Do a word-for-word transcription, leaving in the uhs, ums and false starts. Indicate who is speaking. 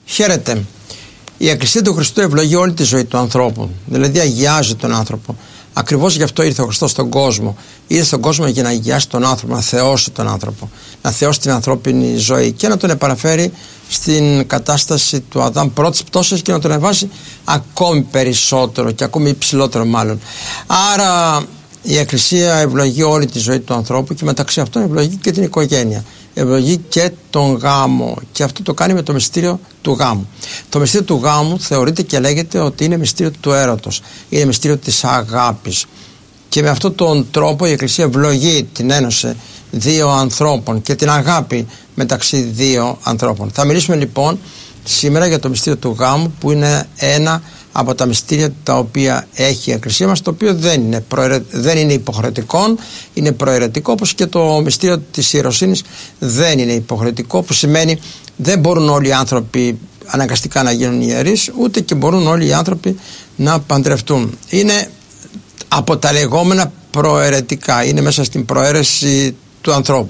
Speaker 1: Χαίρετε. Η Εκκλησία του Χριστού ευλογεί όλη τη ζωή του ανθρώπου, δηλαδή αγιάζει τον άνθρωπο. Ακριβώς γι' αυτό ήρθε ο Χριστός στον κόσμο. Ήρθε στον κόσμο για να αγιάσει τον άνθρωπο, να θεώσει τον άνθρωπο, να θεώσει την ανθρώπινη ζωή και να τον επαναφέρει στην κατάσταση του Αδάμ πρώτης πτώσης και να τον εβάσει ακόμη περισσότερο και ακόμη υψηλότερο μάλλον. Άρα η Εκκλησία ευλογεί όλη τη ζωή του ανθρώπου και μεταξύ αυτών ευλογεί και την οικογένεια. Ευλογεί και τον γάμο και αυτό το κάνει με το μυστήριο του γάμου. Το μυστήριο του γάμου θεωρείται και λέγεται ότι είναι μυστήριο του έρωτος, είναι μυστήριο της αγάπης και με αυτόν τον τρόπο η Εκκλησία ευλογεί την ένωση δύο ανθρώπων και την αγάπη μεταξύ δύο ανθρώπων. Θα μιλήσουμε λοιπόν σήμερα για το μυστήριο του γάμου, που είναι ένα από τα μυστήρια τα οποία έχει η Εκκλησία μας, το οποίο δεν είναι, προαιρε... δεν είναι υποχρεωτικό, είναι προαιρετικό, όπως και το μυστήριο της ιεροσύνης δεν είναι υποχρεωτικό, που σημαίνει δεν μπορούν όλοι οι άνθρωποι αναγκαστικά να γίνουν ιερείς, ούτε και μπορούν όλοι οι άνθρωποι να παντρευτούν. Είναι από τα λεγόμενα προαιρετικά, είναι μέσα στην προαίρεση του ανθρώπου.